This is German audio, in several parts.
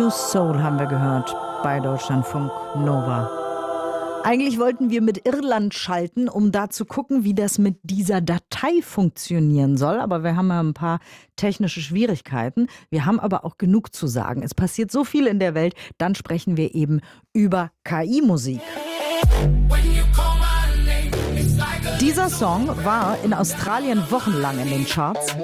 New Soul haben wir gehört bei Deutschlandfunk Nova. Eigentlich wollten wir mit Irland schalten, um da zu gucken, wie das mit dieser Datei funktionieren soll. Aber wir haben ja ein paar technische Schwierigkeiten. Wir haben aber auch genug zu sagen. Es passiert so viel in der Welt. Dann sprechen wir eben über KI-Musik. Dieser Song war in Australien wochenlang in den Charts.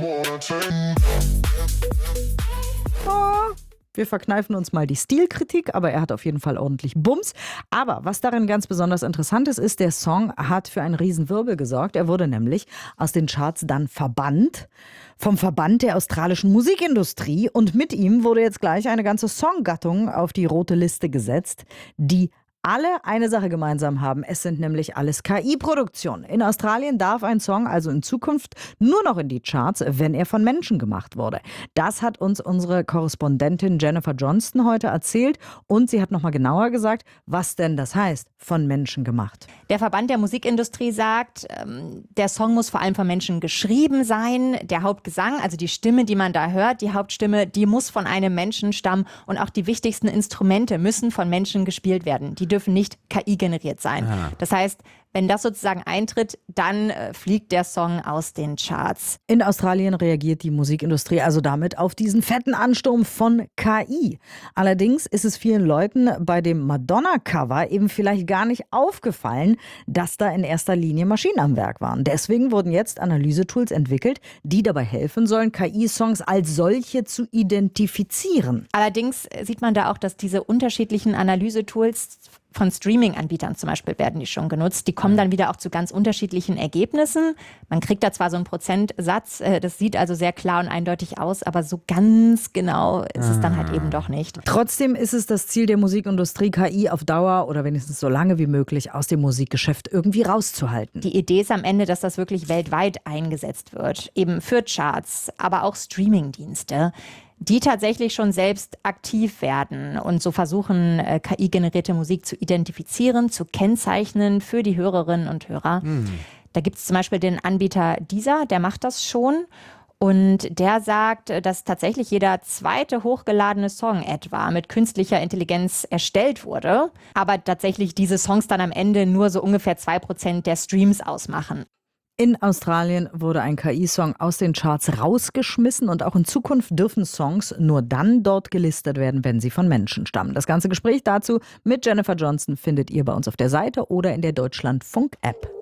Wir verkneifen uns mal die Stilkritik, aber er hat auf jeden Fall ordentlich Bums. Aber was darin ganz besonders interessant ist, ist, der Song hat für einen Riesenwirbel gesorgt. Er wurde nämlich aus den Charts dann verbannt vom Verband der australischen Musikindustrie. Und mit ihm wurde jetzt gleich eine ganze Songgattung auf die rote Liste gesetzt, die alle eine Sache gemeinsam haben. Es sind nämlich alles KI-Produktionen. In Australien darf ein Song also in Zukunft nur noch in die Charts, wenn er von Menschen gemacht wurde. Das hat uns unsere Korrespondentin Jennifer Johnston heute erzählt. Und sie hat nochmal genauer gesagt, was denn das heißt, von Menschen gemacht. Der Verband der Musikindustrie sagt, der Song muss vor allem von Menschen geschrieben sein. Der Hauptgesang, also die Stimme, die man da hört, die Hauptstimme, die muss von einem Menschen stammen. Und auch die wichtigsten Instrumente müssen von Menschen gespielt werden. Die dürfen nicht KI-generiert sein. Das heißt, wenn das sozusagen eintritt, dann fliegt der Song aus den Charts. In Australien reagiert die Musikindustrie also damit auf diesen fetten Ansturm von KI. Allerdings ist es vielen Leuten bei dem Madonna-Cover eben vielleicht gar nicht aufgefallen, dass da in erster Linie Maschinen am Werk waren. Deswegen wurden jetzt Analysetools entwickelt, die dabei helfen sollen, KI-Songs als solche zu identifizieren. Allerdings sieht man da auch, dass diese unterschiedlichen Analysetools von Streaming-Anbietern zum Beispiel werden die schon genutzt. Die kommen dann wieder auch zu ganz unterschiedlichen Ergebnissen. Man kriegt da zwar so einen Prozentsatz, das sieht also sehr klar und eindeutig aus, aber so ganz genau ist es dann halt eben doch nicht. Trotzdem ist es das Ziel der Musikindustrie, KI auf Dauer oder wenigstens so lange wie möglich aus dem Musikgeschäft irgendwie rauszuhalten. Die Idee ist am Ende, dass das wirklich weltweit eingesetzt wird, eben für Charts, aber auch Streaming-Dienste, die tatsächlich schon selbst aktiv werden und so versuchen, KI-generierte Musik zu identifizieren, zu kennzeichnen für die Hörerinnen und Hörer. Da gibt es zum Beispiel den Anbieter Deezer, der macht das schon. Und der sagt, dass tatsächlich jeder zweite hochgeladene Song etwa mit künstlicher Intelligenz erstellt wurde. Aber tatsächlich diese Songs dann am Ende nur so ungefähr 2% der Streams ausmachen. In Australien wurde ein KI-Song aus den Charts rausgeschmissen und auch in Zukunft dürfen Songs nur dann dort gelistet werden, wenn sie von Menschen stammen. Das ganze Gespräch dazu mit Jennifer Johnston findet ihr bei uns auf der Seite oder in der Deutschlandfunk-App.